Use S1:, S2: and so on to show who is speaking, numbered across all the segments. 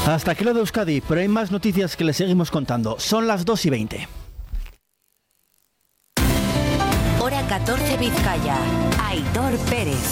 S1: Hasta aquí lo de Euskadi, pero hay más noticias que les seguimos contando. Son las 2:20.
S2: Hora 14 Vizcaya. Aitor Pérez.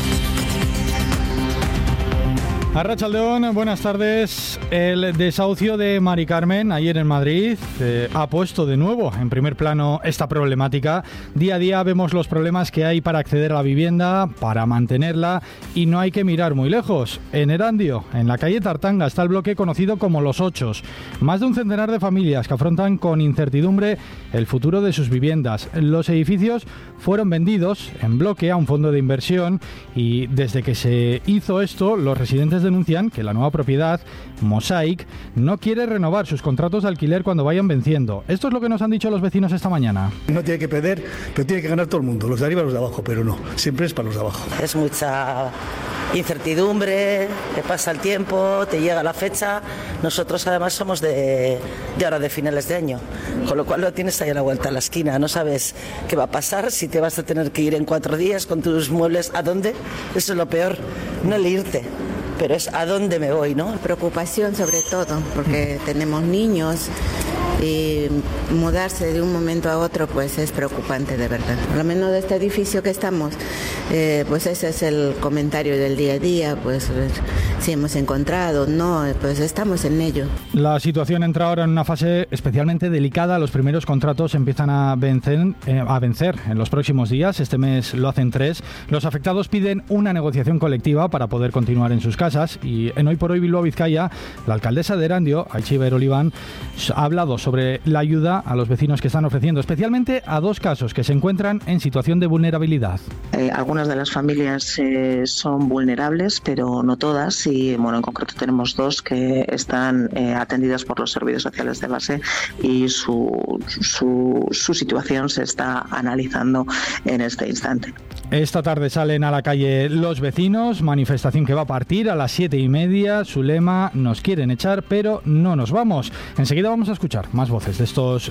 S3: Arratsaldeon, buenas tardes. El desahucio de Mari Carmen ayer en Madrid ha puesto de nuevo en primer plano esta problemática. Día a día vemos los problemas que hay para acceder a la vivienda, para mantenerla, y no hay que mirar muy lejos. En Erandio, en la calle Tartanga, está el bloque conocido como Los Ochos. Más de un centenar de familias que afrontan con incertidumbre el futuro de sus viviendas. Los edificios fueron vendidos en bloque a un fondo de inversión y desde que se hizo esto, los residentes denuncian que la nueva propiedad, Mosaic, no quiere renovar sus contratos de alquiler cuando vayan venciendo. Esto es lo que nos han dicho los vecinos esta mañana.
S4: No tiene que perder, pero tiene que ganar todo el mundo, los de arriba y los de abajo, pero no, siempre es para los de abajo.
S5: Es mucha incertidumbre, te pasa el tiempo, te llega la fecha. Nosotros además somos de ahora de finales de año, con lo cual lo tienes ahí a la vuelta de la esquina. No sabes qué va a pasar, si te vas a tener que ir en 4 días con tus muebles, ¿a dónde? Eso es lo peor, no el irte, pero es a dónde me voy, ¿no?
S6: Preocupación sobre todo, porque tenemos niños y mudarse de un momento a otro pues es preocupante de verdad. Por lo menos de este edificio que estamos, pues ese es el comentario del día a día, pues si hemos encontrado, no, pues estamos en ello.
S3: La situación entra ahora en una fase especialmente delicada. Los primeros contratos empiezan a vencer en los próximos días. Este mes lo hacen 3. Los afectados piden una negociación colectiva para poder continuar en sus casas, y en Hoy por Hoy Bilbao Vizcaya, la alcaldesa de Erandio, Aichiber Oliván, ha hablado sobre la ayuda a los vecinos que están ofreciendo, especialmente a 2 casos que se encuentran en situación de vulnerabilidad.
S7: Algunas de las familias son vulnerables, pero no todas, y bueno, en concreto tenemos 2 que están atendidas por los servicios sociales de base y su situación se está analizando en este instante.
S3: Esta tarde salen a la calle los vecinos, manifestación que va a partir a las 7:30. Su lema: nos quieren echar, pero no nos vamos. Enseguida vamos a escuchar más voces de estos